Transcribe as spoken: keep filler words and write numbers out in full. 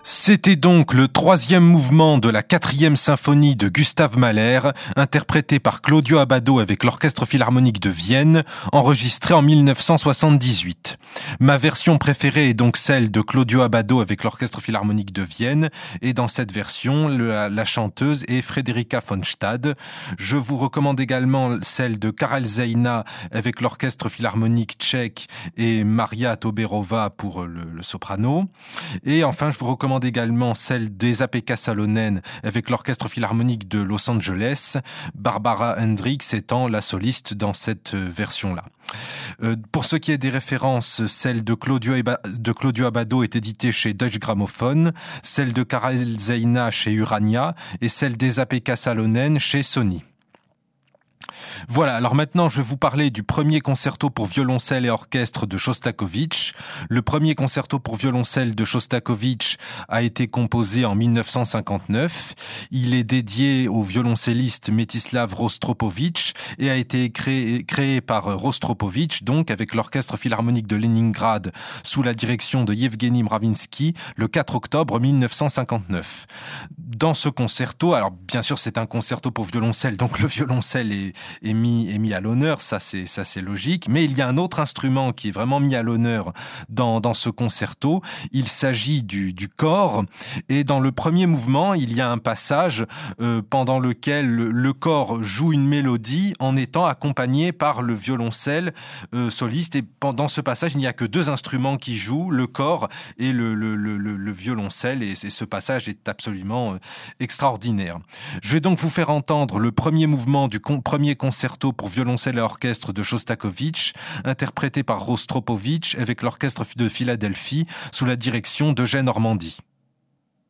C'était donc le troisième mouvement de la quatrième symphonie de Gustav Mahler, interprété par Claudio Abbado avec l'Orchestre Philharmonique de Vienne, enregistré en mille neuf cent soixante-dix-huit. Ma version préférée est donc celle de Claudio Abbado avec l'Orchestre Philharmonique de Vienne, et dans cette version, le, la chanteuse est Frederica von Stade. Je vous recommande également celle de Karel Zeina avec l'Orchestre Philharmonique tchèque et Maria Toberova pour le, le soprano. Et enfin, je vous recommande également celle d'Esa-Pekka Salonen avec l'Orchestre Philharmonique de Los Angeles, Barbara Hendricks étant la soliste dans cette version-là. Euh, pour ce qui est des références, celle de Claudio, Eba, de Claudio Abbado est éditée chez Deutsche Grammophon, celle de Karel Zeina chez Urania et celle d'Esa-Pekka Salonen chez Sony. Voilà, alors maintenant je vais vous parler du premier concerto pour violoncelle et orchestre de Shostakovich. Le premier concerto pour violoncelle de Shostakovich a été composé en mille neuf cent cinquante-neuf. Il est dédié au violoncelliste Metislav Rostropovitch et a été créé, créé par Rostropovitch, donc avec l'Orchestre Philharmonique de Leningrad sous la direction de Yevgeny Mravinsky le quatre octobre mille neuf cent cinquante-neuf. Dans ce concerto, alors bien sûr c'est un concerto pour violoncelle, donc le violoncelle est est mis, est mis à l'honneur, ça c'est, ça c'est logique, mais il y a un autre instrument qui est vraiment mis à l'honneur dans, dans ce concerto. Il s'agit du, du cor, et dans le premier mouvement, il y a un passage euh, pendant lequel le, le cor joue une mélodie en étant accompagné par le violoncelle euh, soliste, et pendant ce passage, il n'y a que deux instruments qui jouent, le cor et le, le, le, le violoncelle, et, et ce passage est absolument euh, extraordinaire. Je vais donc vous faire entendre le premier mouvement du con, premier concerto pour violoncelle et orchestre de Shostakovich, interprété par Rostropovitch avec l'Orchestre de Philadelphie sous la direction d'Eugène Ormandy.